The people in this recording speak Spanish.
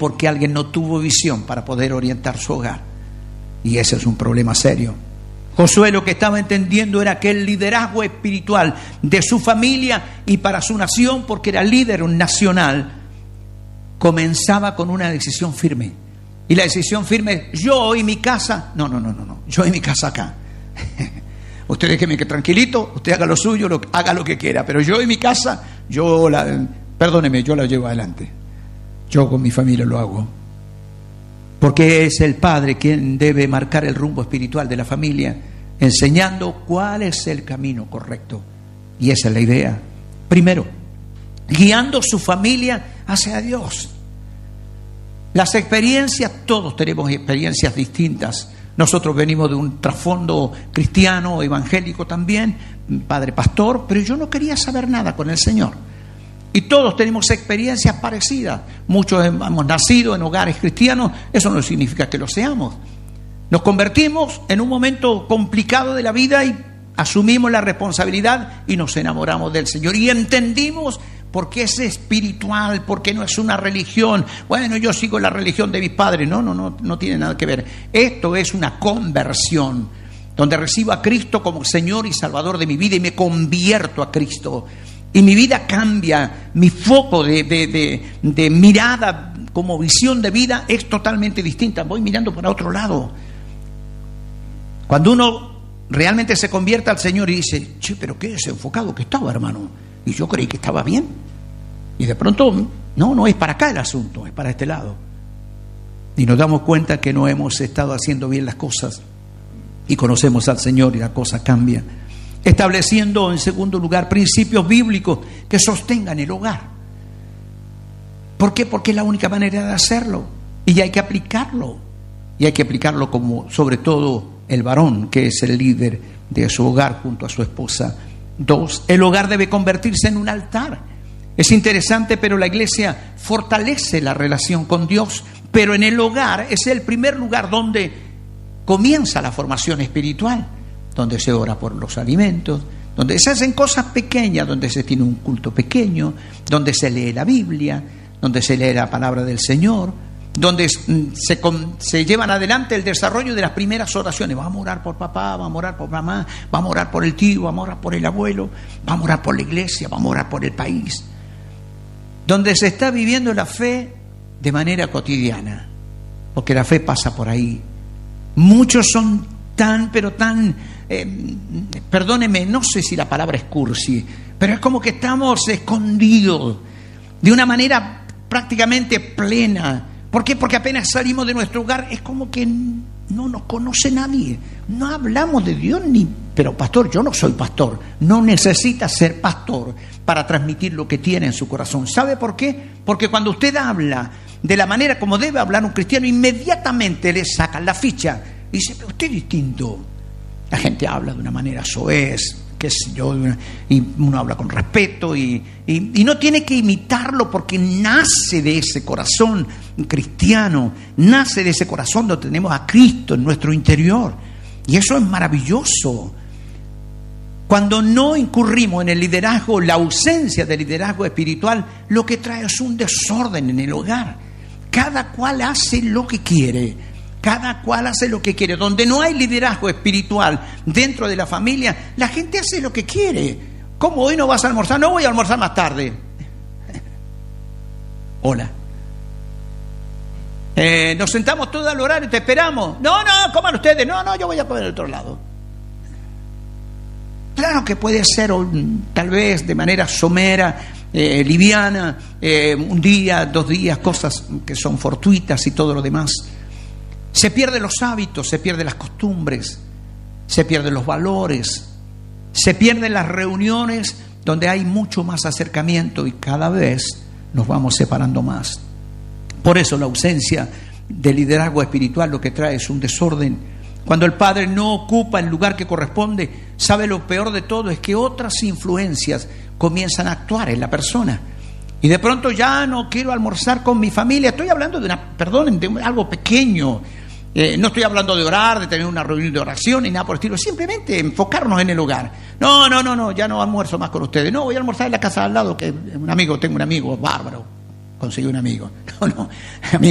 Porque alguien no tuvo visión para poder orientar su hogar. Y ese es un problema serio. Josué lo que estaba entendiendo era que el liderazgo espiritual de su familia y para su nación, porque era líder nacional, comenzaba con una decisión firme. Y la decisión firme es: yo y mi casa, no, yo y mi casa acá. Usted déjeme que tranquilito, usted haga lo suyo, haga lo que quiera, pero yo y mi casa, perdóneme, yo la llevo adelante. Yo con mi familia lo hago. Porque es el padre quien debe marcar el rumbo espiritual de la familia, enseñando cuál es el camino correcto. Y esa es la idea. Primero, guiando su familia hacia Dios. Las experiencias, todos tenemos experiencias distintas. Nosotros venimos de un trasfondo cristiano, evangélico también, padre pastor, pero yo no quería saber nada con el Señor. Y todos tenemos experiencias parecidas. Muchos hemos nacido en hogares cristianos, eso no significa que lo seamos. Nos convertimos en un momento complicado de la vida y asumimos la responsabilidad y nos enamoramos del Señor. Y entendimos por qué es espiritual, por qué no es una religión. Bueno, yo sigo la religión de mis padres. No tiene nada que ver. Esto es una conversión, donde recibo a Cristo como Señor y Salvador de mi vida y me convierto a Cristo. Y mi vida cambia, mi foco de mirada como visión de vida es totalmente distinta. Voy mirando para otro lado. Cuando uno realmente se convierte al Señor y dice: che, pero qué desenfocado que estaba, hermano. Y yo creí que estaba bien. Y de pronto, no es para acá el asunto, es para este lado. Y nos damos cuenta que no hemos estado haciendo bien las cosas. Y conocemos al Señor y la cosa cambia. Estableciendo, en segundo lugar, principios bíblicos que sostengan el hogar. ¿Por qué? Porque es la única manera de hacerlo. Y hay que aplicarlo. Y hay que aplicarlo como, sobre todo, el varón, que es el líder de su hogar junto a su esposa. 2, el hogar debe convertirse en un altar. Es interesante, pero la iglesia fortalece la relación con Dios. Pero en el hogar es el primer lugar donde comienza la formación espiritual. Donde se ora por los alimentos, donde se hacen cosas pequeñas, donde se tiene un culto pequeño, donde se lee la Biblia, donde se lee la palabra del Señor, donde se llevan adelante el desarrollo de las primeras oraciones. Vamos a orar por papá, vamos a orar por mamá, vamos a orar por el tío, vamos a orar por el abuelo, vamos a orar por la iglesia, vamos a orar por el país. Donde se está viviendo la fe de manera cotidiana, porque la fe pasa por ahí. Muchos son perdóneme, no sé si la palabra es cursi, pero es como que estamos escondidos de una manera prácticamente plena. ¿Por qué? Porque apenas salimos de nuestro hogar es como que no nos conoce nadie, no hablamos de Dios pero pastor, yo no soy pastor. No necesita ser pastor para transmitir lo que tiene en su corazón. ¿Sabe por qué? Porque cuando usted habla de la manera como debe hablar un cristiano, inmediatamente le sacan la ficha y dice: pero usted es distinto. La gente habla de una manera soez, qué sé yo, y uno habla con respeto y no tiene que imitarlo, porque nace de ese corazón cristiano, nace de ese corazón donde tenemos a Cristo en nuestro interior, y eso es maravilloso. Cuando no incurrimos en el liderazgo, la ausencia de liderazgo espiritual, lo que trae es un desorden en el hogar. Cada cual hace lo que quiere. Cada cual hace lo que quiere. Donde no hay liderazgo espiritual dentro de la familia, la gente hace lo que quiere. ¿Cómo hoy no vas a almorzar? No, voy a almorzar más tarde. Hola. Nos sentamos todos al horario, te esperamos. No, coman ustedes. No, yo voy a comer al otro lado. Claro que puede ser tal vez de manera somera, liviana, un día, 2 días, cosas que son fortuitas y todo lo demás. Se pierden los hábitos, se pierden las costumbres, se pierden los valores, se pierden las reuniones donde hay mucho más acercamiento y cada vez nos vamos separando más. Por eso la ausencia de liderazgo espiritual lo que trae es un desorden. Cuando el padre no ocupa el lugar que corresponde, sabe lo peor de todo es que otras influencias comienzan a actuar en la persona. Y de pronto ya no quiero almorzar con mi familia. Estoy hablando de algo pequeño. No estoy hablando de orar, de tener una reunión de oración ni nada por el estilo. Simplemente enfocarnos en el hogar. No, ya no almuerzo más con ustedes. No, voy a almorzar en la casa de al lado, que tengo un amigo bárbaro. Conseguí un amigo.